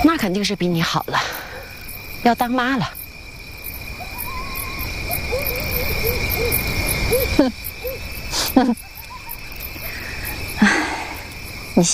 那肯定是比你好了，要当妈了。